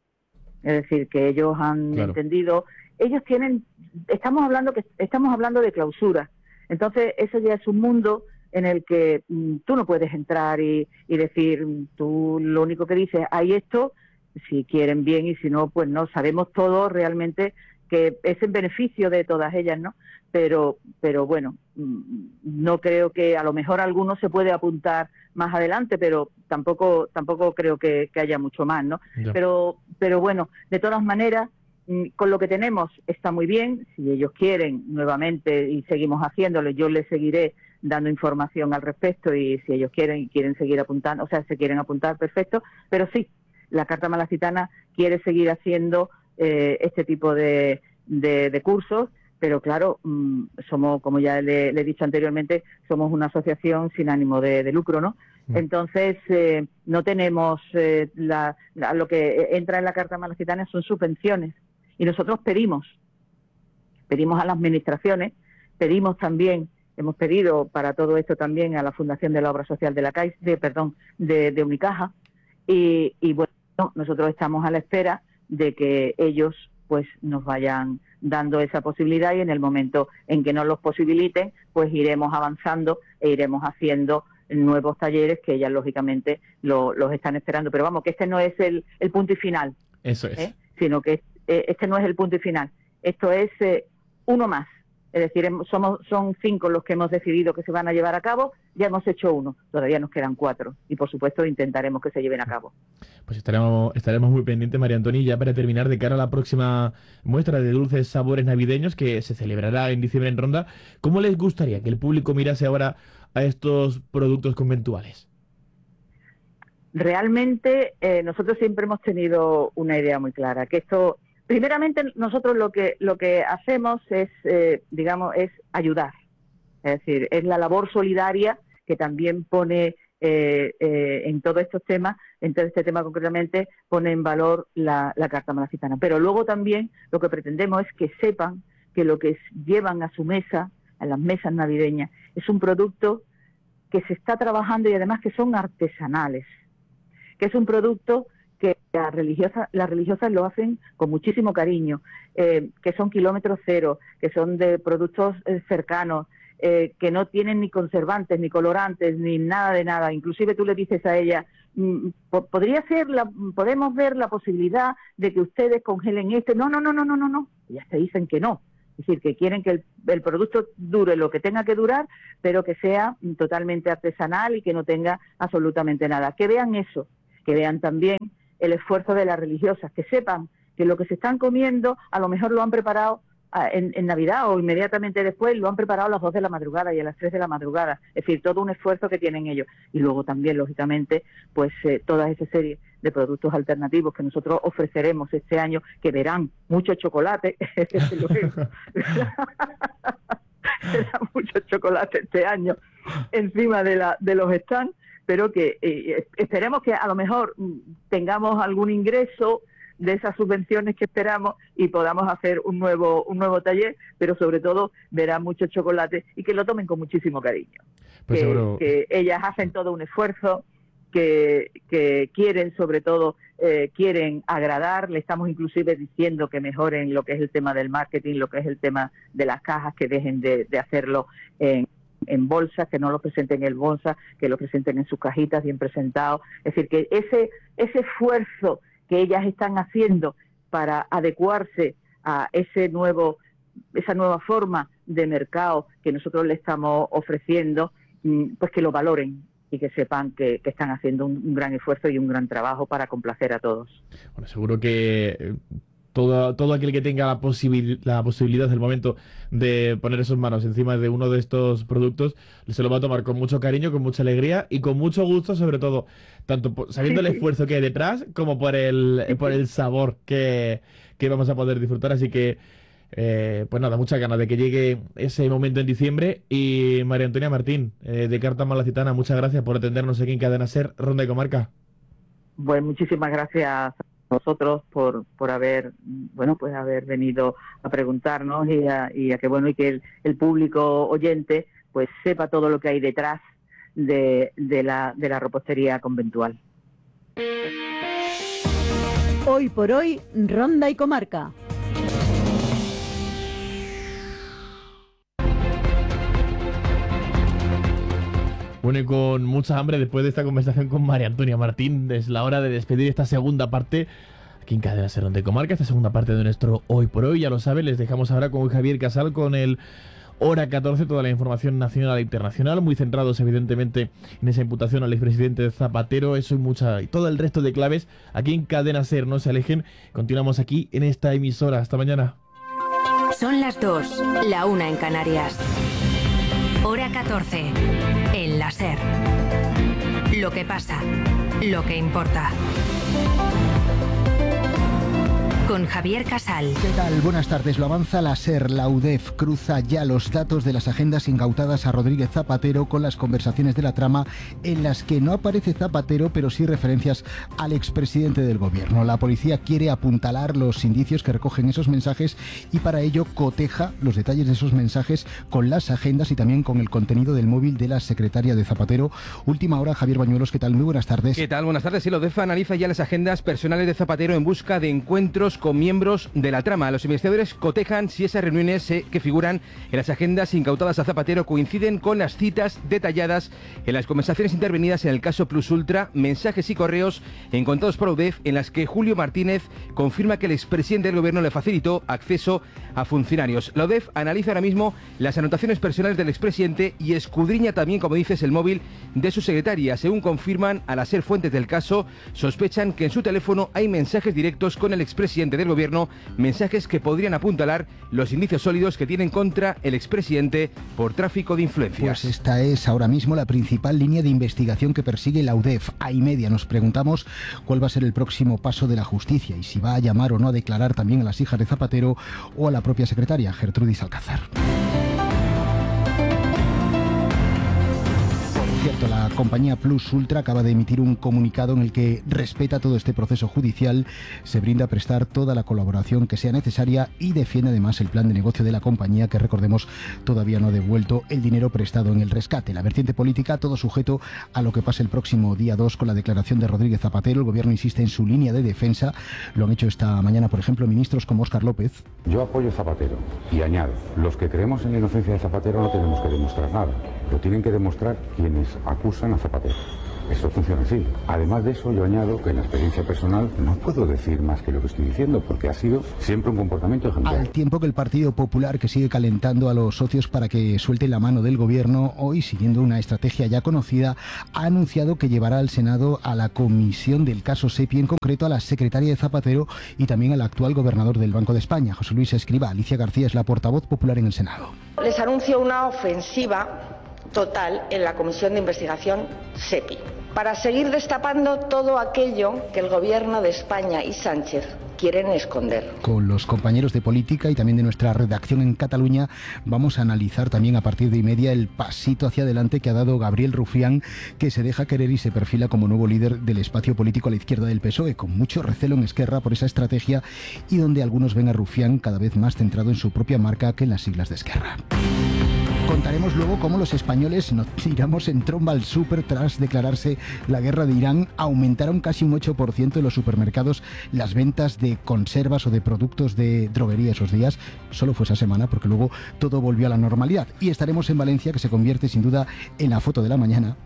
Es decir, que ellos han Claro. entendido, ellos tienen, estamos hablando que estamos hablando de clausura. Entonces, eso ya es un mundo en el que mm, tú no puedes entrar y, y decir, mm, tú lo único que dices, hay esto, si quieren bien y si no, pues no. Sabemos todos realmente que es en beneficio de todas ellas, ¿no? Pero, pero bueno, mm, no creo que a lo mejor alguno se puede apuntar más adelante, pero tampoco tampoco creo que, que haya mucho más, ¿no? Ya. Pero, pero bueno, de todas maneras, mm, con lo que tenemos está muy bien. Si ellos quieren nuevamente y seguimos haciéndolo, yo les seguiré dando información al respecto, y si ellos quieren y quieren seguir apuntando, o sea, se quieren apuntar, perfecto. Pero sí, la Carta Malacitana quiere seguir haciendo eh, este tipo de, de, de cursos, pero claro, mmm, somos, como ya le, le he dicho anteriormente, somos una asociación sin ánimo de, de lucro, ¿no? Mm. Entonces, eh, no tenemos, eh, la, la, lo que entra en la Carta Malacitana son subvenciones, y nosotros pedimos, pedimos a las administraciones, pedimos también, hemos pedido para todo esto también a la Fundación de la Obra Social de la Caixa, de, perdón, de, de Unicaja, y, y bueno, nosotros estamos a la espera de que ellos pues nos vayan dando esa posibilidad, y en el momento en que nos los posibiliten, pues iremos avanzando e iremos haciendo nuevos talleres que ellas lógicamente lo, los están esperando. Pero vamos, que este no es el, el punto y final, Eso es. ¿eh? Sino que eh, este no es el punto y final. Esto es eh, uno más. Es decir, hemos- somos son cinco los que hemos decidido que se van a llevar a cabo, ya hemos hecho uno, todavía nos quedan cuatro, y por supuesto intentaremos que se lleven a cabo. Pues estaremos, estaremos muy pendientes, María Antonia, y ya para terminar, de cara a la próxima muestra de dulces sabores navideños que se celebrará en diciembre en Ronda, ¿cómo les gustaría que el público mirase ahora a estos productos conventuales? Realmente eh, nosotros siempre hemos tenido una idea muy clara, que esto, primeramente nosotros lo que lo que hacemos es, eh, digamos, es ayudar. Es decir, es la labor solidaria que también pone eh, eh, en todos estos temas, en todo este tema concretamente, pone en valor la, la Carta Malacitana. Pero luego también lo que pretendemos es que sepan que lo que llevan a su mesa, a las mesas navideñas, es un producto que se está trabajando y además que son artesanales, que es un producto que las religiosas, las religiosas lo hacen con muchísimo cariño, eh, que son kilómetros cero, que son de productos eh, cercanos, eh, que no tienen ni conservantes, ni colorantes, ni nada de nada. Inclusive tú le dices a ella, podría ser, la, podemos ver la posibilidad de que ustedes congelen este. No, no, no, no, no, no, no. Ellas te dicen que no. Es decir, que quieren que el, el producto dure lo que tenga que durar, pero que sea totalmente artesanal y que no tenga absolutamente nada. Que vean eso, que vean también el esfuerzo de las religiosas, que sepan que lo que se están comiendo a lo mejor lo han preparado en, en Navidad o inmediatamente después, lo han preparado a las dos de la madrugada y a las tres de la madrugada. Es decir, todo un esfuerzo que tienen ellos. Y luego también, lógicamente, pues eh, toda esa serie de productos alternativos que nosotros ofreceremos este año, que verán mucho chocolate, desde luego. Verán mucho chocolate este año encima de, la, de los stands, pero que eh, esperemos que a lo mejor tengamos algún ingreso de esas subvenciones que esperamos y podamos hacer un nuevo un nuevo taller, pero sobre todo verán mucho chocolate y que lo tomen con muchísimo cariño. Pues que, seguro... que ellas hacen todo un esfuerzo, que, que quieren sobre todo, eh, quieren agradar. Le estamos inclusive diciendo que mejoren lo que es el tema del marketing, lo que es el tema de las cajas, que dejen de, de hacerlo en en bolsas, que no lo presenten en bolsa, que lo presenten en sus cajitas bien presentados. Es decir, que ese ese esfuerzo que ellas están haciendo para adecuarse a ese nuevo esa nueva forma de mercado que nosotros le estamos ofreciendo, pues que lo valoren y que sepan que, que están haciendo un, un gran esfuerzo y un gran trabajo para complacer a todos. Bueno, seguro que Todo, todo aquel que tenga la, posibil, la posibilidad del momento de poner sus manos encima de uno de estos productos se lo va a tomar con mucho cariño, con mucha alegría y con mucho gusto, sobre todo, tanto por, sabiendo el esfuerzo que hay detrás como por el, por el sabor que, que vamos a poder disfrutar. Así que, eh, pues nada, muchas ganas de que llegue ese momento en diciembre. Y María Antonia Martín, eh, de Carta Malacitana, muchas gracias por atendernos aquí en Cadena Ser, Ronda y Comarca. Pues muchísimas gracias nosotros por por haber bueno pues haber venido a preguntarnos y a, y a que bueno y que el, el público oyente pues sepa todo lo que hay detrás de, de la de la repostería conventual. Hoy por hoy, Ronda y Comarca. Bueno, y con mucha hambre después de esta conversación con María Antonia Martín, es la hora de despedir esta segunda parte aquí en Cadena Ser de Comarca, esta segunda parte de nuestro Hoy por Hoy. Ya lo saben, les dejamos ahora con Javier Casal con el Hora catorce, toda la información nacional e internacional, muy centrados evidentemente en esa imputación al expresidente Zapatero, eso y mucha y todo el resto de claves aquí en Cadena Ser. No se alejen, continuamos aquí en esta emisora. Hasta mañana. Son las dos, la una en Canarias. Hora catorce, en la Ser. Lo que pasa, lo que importa. Con Javier Casal. ¿Qué tal? Buenas tardes. Lo avanza la SER. La U D E F cruza ya los datos de las agendas incautadas a Rodríguez Zapatero con las conversaciones de la trama en las que no aparece Zapatero, pero sí referencias al expresidente del gobierno. La policía quiere apuntalar los indicios que recogen esos mensajes y para ello coteja los detalles de esos mensajes con las agendas y también con el contenido del móvil de la secretaria de Zapatero. Última hora, Javier Bañuelos. ¿Qué tal? Muy buenas tardes. ¿Qué tal? Buenas tardes. Sí, la U D E F analiza ya las agendas personales de Zapatero en busca de encuentros con miembros de la trama. Los investigadores cotejan si esas reuniones eh, que figuran en las agendas incautadas a Zapatero coinciden con las citas detalladas en las conversaciones intervenidas en el caso Plus Ultra, mensajes y correos encontrados por la U D E F en las que Julio Martínez confirma que el expresidente del gobierno le facilitó acceso a funcionarios. La U D E F analiza ahora mismo las anotaciones personales del expresidente y escudriña también, como dices, el móvil de su secretaria. Según confirman a las ser fuentes del caso, sospechan que en su teléfono hay mensajes directos con el expresidente del gobierno, mensajes que podrían apuntalar los indicios sólidos que tienen contra el expresidente por tráfico de influencias. Pues esta es ahora mismo la principal línea de investigación que persigue la U D E F. A y media nos preguntamos cuál va a ser el próximo paso de la justicia y si va a llamar o no a declarar también a las hijas de Zapatero o a la propia secretaria, Gertrudis Alcázar. Cierto, la compañía Plus Ultra acaba de emitir un comunicado en el que respeta todo este proceso judicial, se brinda a prestar toda la colaboración que sea necesaria y defiende además el plan de negocio de la compañía, que recordemos todavía no ha devuelto el dinero prestado en el rescate. La vertiente política, todo sujeto a lo que pase el próximo día dos con la declaración de Rodríguez Zapatero. El gobierno insiste en su línea de defensa. Lo han hecho esta mañana, por ejemplo, ministros como Óscar López. Yo apoyo a Zapatero y añado, los que creemos en la inocencia de Zapatero no tenemos que demostrar nada, lo tienen que demostrar quienes acusan a Zapatero. Esto funciona así. Además de eso, yo añado que en la experiencia personal no puedo decir más que lo que estoy diciendo, porque ha sido siempre un comportamiento ejemplar. Al tiempo que el Partido Popular, que sigue calentando a los socios para que suelten la mano del gobierno, hoy, siguiendo una estrategia ya conocida, ha anunciado que llevará al Senado a la comisión del caso SEPI, en concreto a la secretaria de Zapatero y también al actual gobernador del Banco de España, José Luis Escrivá. Alicia García es la portavoz popular en el Senado. Les anuncio una ofensiva total en la Comisión de Investigación SEPI, para seguir destapando todo aquello que el Gobierno de España y Sánchez quieren esconder. Con los compañeros de política y también de nuestra redacción en Cataluña vamos a analizar también a partir de y media el pasito hacia adelante que ha dado Gabriel Rufián, que se deja querer y se perfila como nuevo líder del espacio político a la izquierda del P S O E, con mucho recelo en Esquerra por esa estrategia y donde algunos ven a Rufián cada vez más centrado en su propia marca que en las siglas de Esquerra. Contaremos luego cómo los españoles nos tiramos en tromba al súper tras declararse la guerra de Irán. Aumentaron casi un ocho por ciento en los supermercados las ventas de conservas o de productos de droguería esos días. Solo fue esa semana porque luego todo volvió a la normalidad. Y estaremos en Valencia, que se convierte sin duda en la foto de la mañana,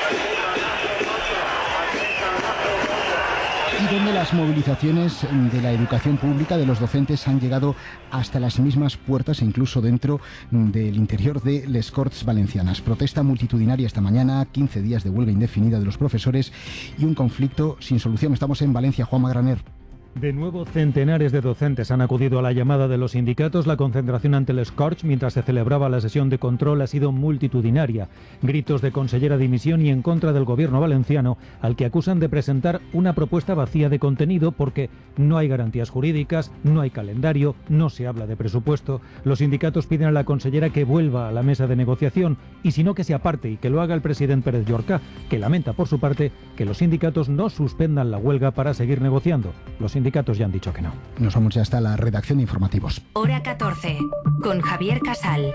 y donde las movilizaciones de la educación pública de los docentes han llegado hasta las mismas puertas e incluso dentro del interior de les Corts Valencianas. Protesta multitudinaria esta mañana, quince días de huelga indefinida de los profesores y un conflicto sin solución. Estamos en Valencia, Juanma Graner. De nuevo, centenares de docentes han acudido a la llamada de los sindicatos. La concentración ante les Corts, mientras se celebraba la sesión de control, ha sido multitudinaria. Gritos de consellera dimisión y en contra del gobierno valenciano, al que acusan de presentar una propuesta vacía de contenido porque no hay garantías jurídicas, no hay calendario, no se habla de presupuesto. Los sindicatos piden a la consellera que vuelva a la mesa de negociación y si no, que se aparte y que lo haga el presidente Pérez Llorca, que lamenta por su parte que los sindicatos no suspendan la huelga para seguir negociando. Los sindicatos ya han dicho que no. Nos vamos ya hasta la redacción de informativos. Hora catorce, con Javier Casal.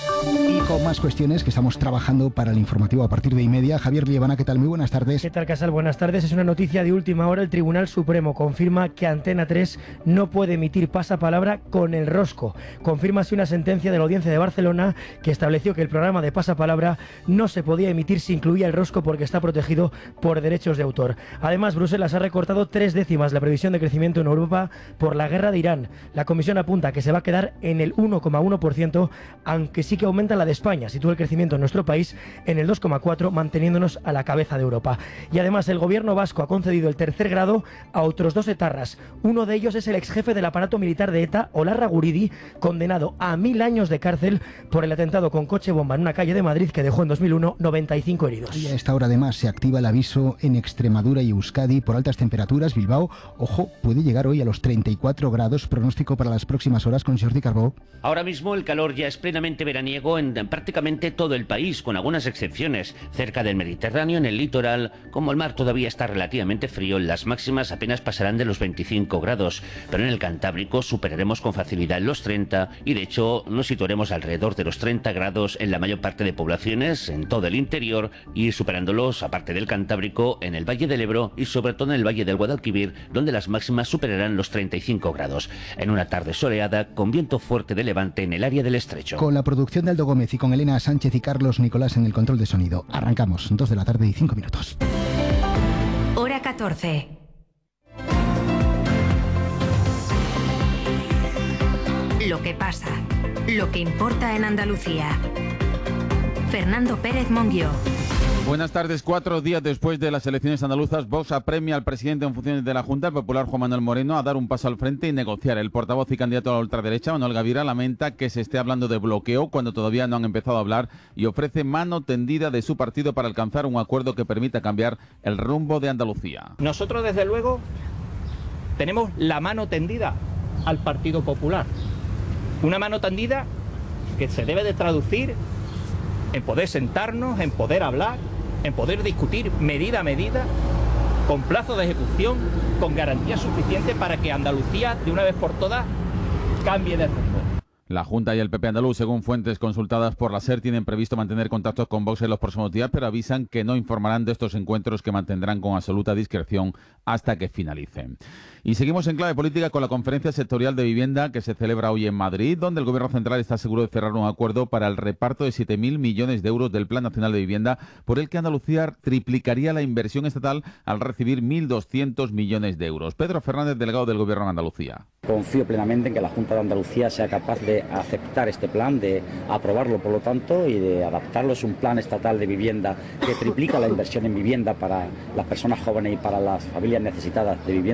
Y con más cuestiones que estamos trabajando para el informativo a partir de y media. Javier Liebana, ¿qué tal? Muy buenas tardes. ¿Qué tal, Casal? Buenas tardes. Es una noticia de última hora. El Tribunal Supremo confirma que Antena tres no puede emitir pasapalabra con el rosco. Confirma así una sentencia de la Audiencia de Barcelona que estableció que el programa de pasapalabra no se podía emitir si incluía el rosco porque está protegido por derechos de autor. Además, Bruselas ha recortado tres décimas la previsión de crecimiento en Europa por la guerra de Irán. La Comisión apunta que se va a quedar en el uno coma uno por ciento, aunque sí que aumenta la de España. Sitúa el crecimiento en nuestro país en el dos coma cuatro, manteniéndonos a la cabeza de Europa. Y además el gobierno vasco ha concedido el tercer grado a otros dos etarras. Uno de ellos es el exjefe del aparato militar de ETA, Olarra Guridi, condenado a mil años de cárcel por el atentado con coche bomba en una calle de Madrid que dejó en dos mil uno noventa y cinco heridos. Y a esta hora además se activa el aviso en Extremadura y Euskadi por altas temperaturas. Bilbao, ojo, puede llegar hoy a los treinta y cuatro grados. Pronóstico para las próximas horas con Jordi Carbó. Ahora mismo el calor ya es plenamente veraniego en prácticamente todo el país, con algunas excepciones. Cerca del Mediterráneo, en el litoral, como el mar todavía está relativamente frío, las máximas apenas pasarán de los veinticinco grados, pero en el Cantábrico superaremos con facilidad los treinta y de hecho nos situaremos alrededor de los treinta grados en la mayor parte de poblaciones, en todo el interior, y superándolos, aparte del Cantábrico, en el Valle del Ebro y sobre todo en el Valle del Guadalquivir, donde las máximas superarán los treinta y cinco grados, en una tarde soleada con viento fuerte de levante en el área del Estrecho. Con la producción de Aldo Gómez y con Elena Sánchez y Carlos Nicolás en el control de sonido. Arrancamos, dos de la tarde y cinco minutos. Hora catorce. Lo que pasa, lo que importa en Andalucía. Fernando Pérez Monguió. Buenas tardes. Cuatro días después de las elecciones andaluzas, Vox apremia al presidente en funciones de la Junta, el popular Juan Manuel Moreno, a dar un paso al frente y negociar. El portavoz y candidato a la ultraderecha, Manuel Gavira, lamenta que se esté hablando de bloqueo cuando todavía no han empezado a hablar y ofrece mano tendida de su partido para alcanzar un acuerdo que permita cambiar el rumbo de Andalucía. Nosotros, desde luego, tenemos la mano tendida al Partido Popular. Una mano tendida que se debe de traducir en poder sentarnos, en poder hablar en poder discutir medida a medida, con plazo de ejecución, con garantía suficiente para que Andalucía, de una vez por todas, cambie de rumbo. La Junta y el P P andaluz, según fuentes consultadas por la SER, tienen previsto mantener contactos con Vox en los próximos días, pero avisan que no informarán de estos encuentros, que mantendrán con absoluta discreción hasta que finalicen. Y seguimos en clave política con la conferencia sectorial de vivienda que se celebra hoy en Madrid, donde el Gobierno central está seguro de cerrar un acuerdo para el reparto de siete mil millones de euros del Plan Nacional de Vivienda, por el que Andalucía triplicaría la inversión estatal al recibir mil doscientos millones de euros. Pedro Fernández, delegado del Gobierno en Andalucía. Confío plenamente en que la Junta de Andalucía sea capaz de aceptar este plan, de aprobarlo por lo tanto y de adaptarlo. Es un plan estatal de vivienda que triplica la inversión en vivienda para las personas jóvenes y para las familias necesitadas de vivienda.